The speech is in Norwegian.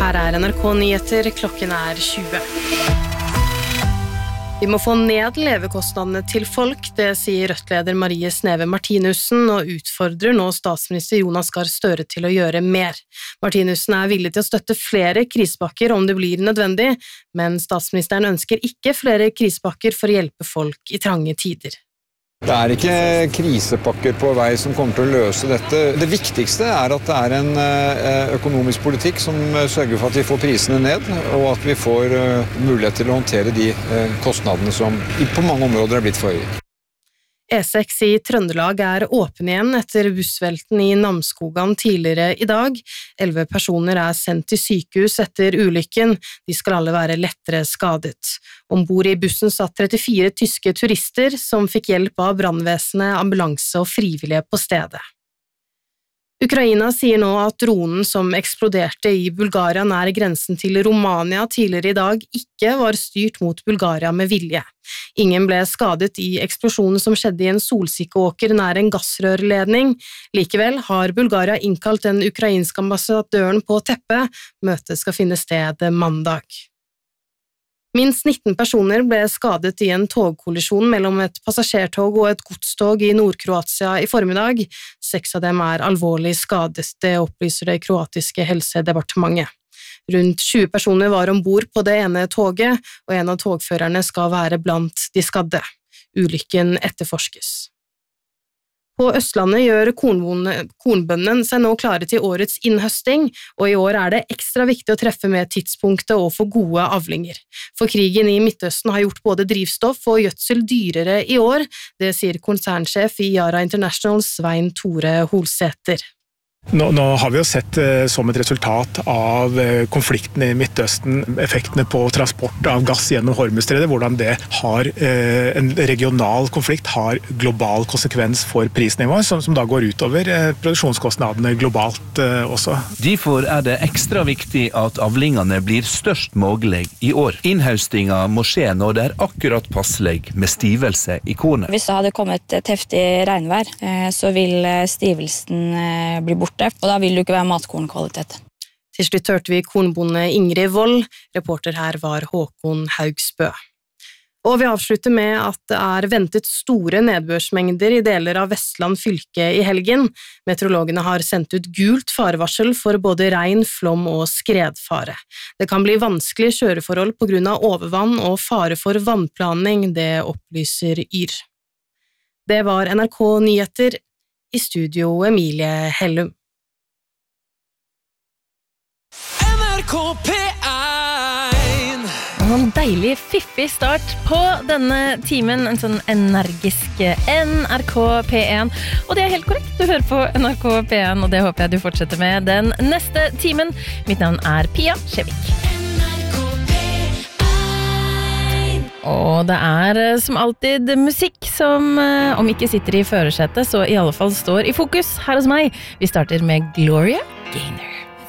Her NRK Nyheter, klokken 20. Vi må få ned levekostnadene til folk, det sier Rødt-leder Marie Sneve Martinussen, og utfordrer nå statsminister Jonas Gahr Støre til å gjøre mer. Martinussen villig til å støtte flere krisepakker om det blir nødvendig, men statsministeren ønsker ikke flere krisepakker for å hjelpe folk i trange tider. Det ikke krisepakker på vei som kommer til å løse dette. Det viktigste at det en økonomisk politikk som sørger for at vi får prisene ned, og at vi får mulighet til å håndtere de kostnadene som på mange områder blitt for høye. E6 i Trøndelag åpen igjen etter bussvelten i Namsskogan tidligere i dag. 11 personer sendt til sykehus etter ulykken. De skal alle være lettere skadet. Ombord i bussen satt 34 tyske turister som fikk hjelp av brannvesenet, ambulanse og frivillige på stedet. Ukraina sier nå at dronen som eksploderte i Bulgaria nær grensen til Romania tidligere i dag ikke var styrt mot Bulgaria med vilje. Ingen ble skadet i eksplosjonen som skjedde i en solsikkeåker nær en gassrørledning. Likevel har Bulgaria innkalt den ukrainske ambassadøren på teppet. Møtet skal finne sted mandag. Minst 19 personer ble skadet i en togkollisjon mellom et passasjertog og et godstog i Nord-Kroatia i formiddag. 6 av dem alvorlig skadet, det opplyser det kroatiske helsedepartementet. Rundt 20 personer var ombord på det ene toget, og en av togførerne skal være blant de skadde. Ulykken etterforskes. På Østlandet gjør kornbøndene seg nå klare til årets innhøsting, og i år det ekstra viktig å treffe med tidspunktet og få gode avlinger. For krigen i Midtøsten har gjort både drivstoff og gjødsel dyrere i år, det sier konsernsjef i Yara International Svein Tore Holsæter. Nå har vi jo sett som et resultat av konflikten i Midtøsten, effektene på transport av gass gjennom Hormuzstredet, hvordan det har en regional konflikt, har global konsekvens for prisnivået, som da går utover produksjonskostnadene globalt også. Derfor det ekstra viktig at avlingene blir størst mulig i år. Innhøstinga må skje når det akkurat passelig med stivelse i kornet. Hvis det hadde kommet et heftig regnvær, så vil stivelsen bli borte. Og da vil det ikke være matkornkvalitet. Til slutt hørte vi kornbonde Ingrid Vold, reporter her var Håkon Haugsbø. Og vi avslutter med at det ventet store nedbørsmengder i deler av Vestland fylke i helgen. Meteorologene har sendt ut gult farevarsel for både regn, flom og skredfare. Det kan bli vanskelige kjøreforhold på grunn av overvann og fare for vannplaning, det opplyser Yr. Det var NRK Nyheter, i studio Emilie Hellum. En deilig, fiffig start på denne timen, en sånn energisk NRK P1. Og det helt korrekt, du hører på NRK P1, og det håper jeg du fortsetter med den neste timen. Mitt navn Pia Skjevik. Og det som alltid musikk som, om ikke sitter i førersetet, så i alle fall står i fokus her hos meg. Vi starter med Gloria Gaynor.